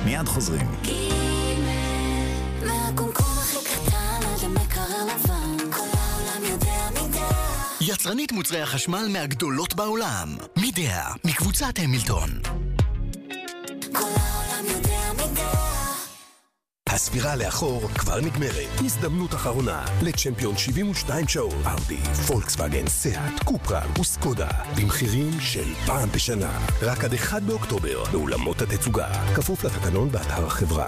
מיד חוזרים. יצרנית מוצרי החשמל מהגדולות בעולם. מידע, מקבוצת המילטון. כל העולם יודע מידע. הספירה לאחור כבר נגמרת. הזדמנות אחרונה לצ'מפיון 72 שעות. אאודי, פולקסווגן, סיאט, קופרה וסקודה במחירים של פעם בשנה. רק עד 1 באוקטובר באולמות התצוגה. כפוף לתקנון באתר החברה.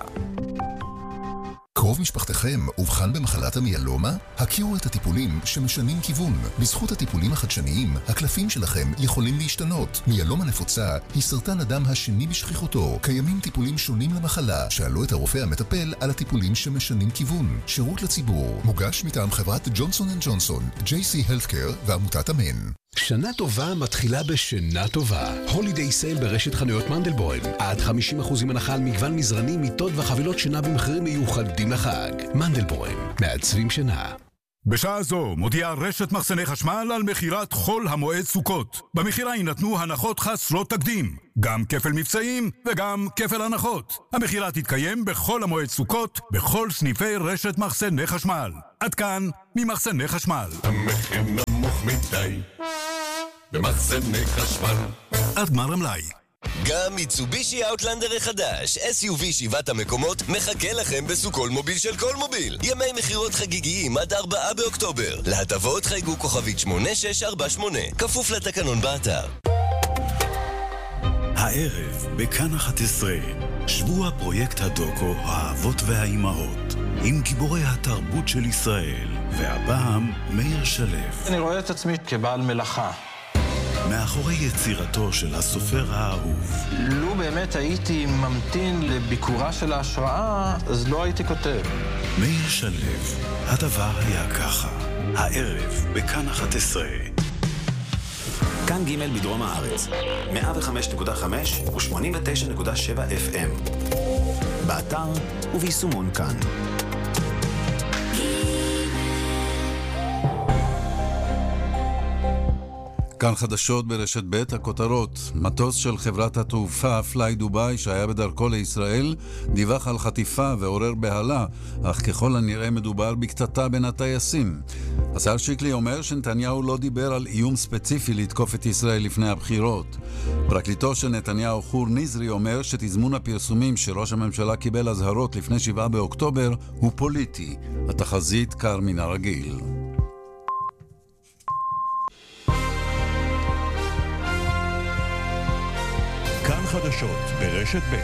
קרוב משפחתכם אובחן במחלת המיאלומה? הכירו את הטיפולים שמשנים כיוון. בזכות הטיפולים החדשניים, הקלפים שלכם יכולים להשתנות. מיאלומה נפוצה היא סרטן הדם השני בשכיחותו. קיימים טיפולים שונים למחלה. שאלו את הרופא המטפל על הטיפולים שמשנים כיוון. שירות לציבור. מוגש מטעם חברת ג'ונסון & ג'ונסון, JC Healthcare ועמותת אמן. שנה טובה מתחילה בשנה טובה. הולידיי סייל ברשת חנויות מנדלבוים. עד 50% הנחה על מגוון מזרנים, מיטות וחבילות שינה במחירים מיוחדים לחג. מנדלבוים, מעצבים שינה. בשעה זו מודיעה רשת מחסני חשמל על מחירת חול המועד סוכות. במחירה יינתנו הנחות חסרות תקדים, גם כפל מבצעים וגם כפל הנחות. המחירה תתקיים בכל המועד סוכות, בכל סניפי רשת מחסני חשמל. עד כאן ממחסני חשמל. המחיר נמוך מדי במחסני חשמל. עד גמר המלאי. גם מיצובישי אאוטלנדר החדש, SUV 7 המקומות, מחכה לכם בסוכול מוביל של כל מוביל. ימי מחירות חגיגיים עד 4 באוקטובר. להטבות חייגו כוכבית 8648, כפוף לתקנון באתר. הערב בכאן 11, שבוע פרויקט הדוקו האבות והאימהות, עם גיבורי התרבות של ישראל, והפעם מאיר שלו. אני רואה את עצמי כבעל מלאכה. מאחורי יצירתו של הסופר האהוב. לו באמת הייתי ממתין לביקורה של ההשראה, אז לא הייתי כותב. מאיר שלו, הדבר היה ככה. הערב בכאן 11. כאן ג' בדרום הארץ, 105.5 ו-89.7 FM. באתר וביישומון כאן. כאן חדשות ברשת ב', הכותרות. מטוס של חברת התעופה פליי דובאי שהיה בדרכו לישראל דיווח על חטיפה ועורר בהלה, אך ככל הנראה מדובר בקטטה בין הטייסים. השר שיקלי אומר שנתניהו לא דיבר על איום ספציפי לתקוף את ישראל לפני הבחירות. פרקליטו של נתניהו חור נזרי אומר שתזמון הפרסומים שראש הממשלה קיבל הזהרות לפני 7 באוקטובר הוא פוליטי. התחזית קר מן הרגיל. כאן חדשות ברשת ב'.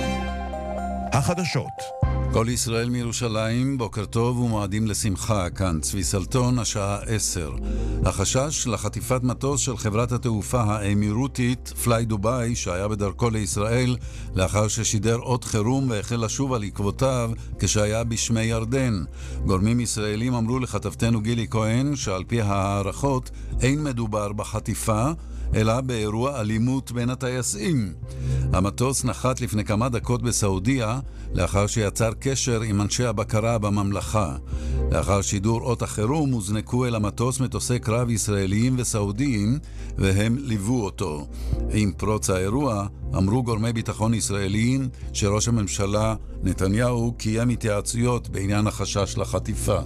החדשות. כל ישראל מירושלים, בוקר טוב ומועדים לשמחה. כאן צבי סלטון, השעה 10. החשש לחטיפת מטוס של חברת התעופה האמירותית פליי דובאי שהיה בדרכו לישראל לאחר ששידר אות חירום והחל לשוב על עקבותיו כשהיה בשמי ירדן. גורמים ישראלים אמרו לכתבתנו גילי כהן שעל פי הערכות אין מדובר בחטיפה אלא באירוע אלימות בין הטייסים. המטוס נחת לפני כמה דקות בסעודיה לאחר שיצר קשר עם אנשי הבקרה בממלכה. לאחר שידור אות החירום הוזנקו אל המטוס מטוסי קרב ישראליים וסעודיים והם ליוו אותו. עם פרוץ האירוע אמרו גורמי ביטחון ישראליים שראש הממשלה נתניהו קיים התייעצויות בעניין החשש לחטיפה.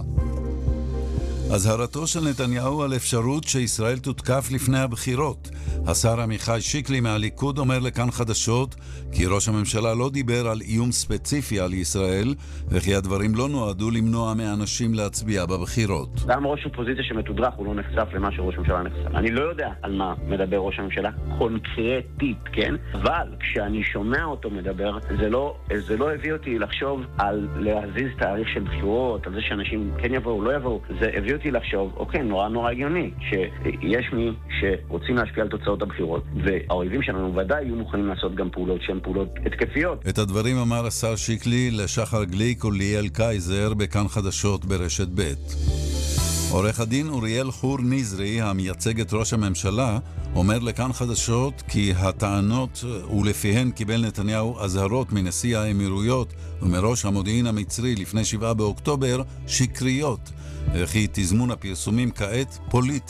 הזהרתו של נתניהו על אפשרות שישראל תותקף לפני הבחירות. השר עמיחי שיקלי מהליכוד אומר לכאן חדשות כי ראש הממשלה לא דיבר על איום ספציפי על ישראל וכי הדברים לא נועדו למנוע מאנשים להצביע בבחירות. גם ראש אופוזיציה שמתודרך הוא לא נחשף למה שראש הממשלה נחשף. אני לא יודע על מה מדבר ראש הממשלה קונקרטית, כן? אבל כשאני שומע אותו מדבר, זה לא הביא אותי לחשוב על להזיז תאריך של בחירות, על זה שאנשים כן יבואו, לא יבואו. זה הביא אותי לחשוב, אוקיי, נורא הגיוני, שיש מי שרוצים להשפיע על תוצאות הבחירות, והאויבים שלנו ודאי יהיו מוכנים לעשות גם פעולות שהן פעולות התקפיות. את הדברים אמר השר שיקלי לשחר גליק וליאל קייזר בכאן חדשות ברשת ב'. עורך הדין אוריאל חור נזרי, המייצג את ראש הממשלה, אומר לכאן חדשות כי הטענות ולפיהן קיבל נתניהו אזהרות מנשיא האמירויות ומראש המודיעין המצרי לפני 7 באוקטובר שקריות, וכי תזמון הפרסומים כעת פוליטי.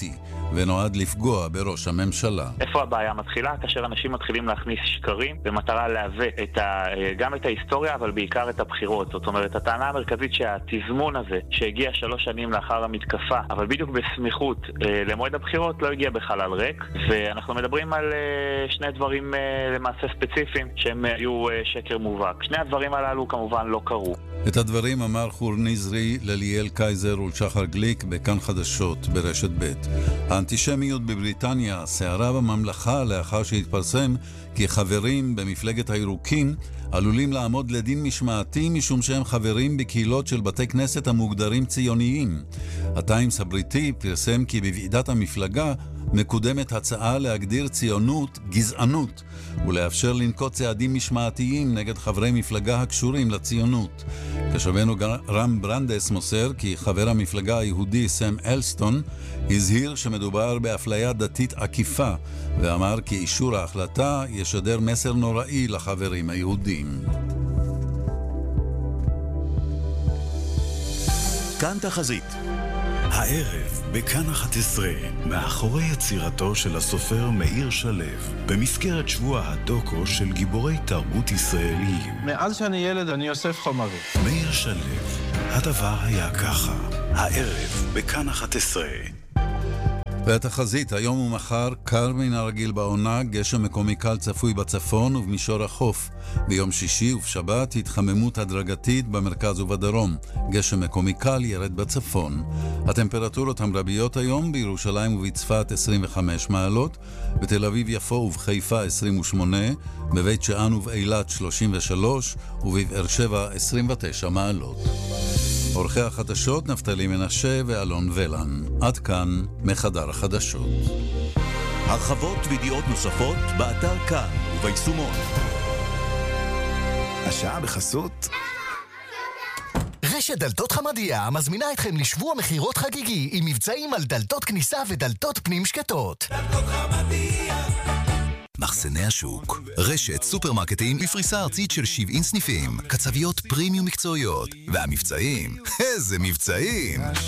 ונועד לפגוע בראש הממשלה. איפה הבעיה מתחילה? כאשר אנשים מתחילים להכניס שקרים במטרה להוות גם את ההיסטוריה, אבל בעיקר את הבחירות. זאת אומרת, הטענה המרכזית שהתזמון הזה שהגיע 3 שנים לאחר המתקפה, אבל בדיוק בסמיכות למועד הבחירות, לא הגיע בחלל ריק, ואנחנו מדברים על שני דברים למעשה ספציפיים שהם היו שקר מובהק. שני הדברים הללו כמובן לא קרו. את הדברים אמר חור נזרי לליאל קייזר ולשחר גליק בכאן חדשות ברשת ב'. האנטישמיות בבריטניה סערה בממלכה לאחר שהתפרסם כי חברים במפלגת הירוקים עלולים לעמוד לדין משמעתי משום שהם חברים בקהילות של בתי כנסת המוגדרים ציוניים. הטיימס הבריטי פרסם כי בוועידת המפלגה מקודמת הצעה להגדיר ציונות גזענות ולאפשר לנקוט צעדים משמעתיים נגד חברי מפלגה הקשורים לציונות. כשבנו רם ברנדס מוסר כי חבר המפלגה היהודי סם אלסטון הזהיר שמדובר באפליה דתית עקיפה ואמר כי אישור ההחלטה ישדר מסר נוראי לחברים היהודים. כאן תחזית. הערב בכאן 11 מאחורי יצירתו של הסופר מאיר שלו במסגרת שבוע הדוקו של גיבורי תרבות ישראליים. מאז שאני ילד אני אוסף חומרים. מאיר שלו, הדבר היה ככה. הערב בכאן 11. והתחזית, היום ומחר קר מן הרגיל בעונה, גשם מקומי קל צפוי בצפון ובמישור החוף. ביום שישי ובשבת התחממות הדרגתית במרכז ובדרום. גשם מקומי קל ירד בצפון. הטמפרטורות המרביות היום בירושלים ובצפת 25 מעלות, בתל אביב יפו ובחיפה 28, בבית שאן ובאילת 33 ובבאר שבע 29 מעלות. עורכי החדשות נפתלי מנשה ואלון ולן. עד כאן מחדר החדשות. הרחבות וידיעות נוספות באתר כאן וביישומון. השעה בחסות רשת דלתות חמדיה מזמינה אתכם לשבוע מחירות חגיגי עם מבצעים על דלתות כניסה ודלתות פנים שקטות. דלתות חמדיה. מחסני השוק, רשת סופרמרקטים בפריסה ארצית של 70 סניפים, קצביות פרימיום מקצועיות, והמבצעים, איזה מבצעים!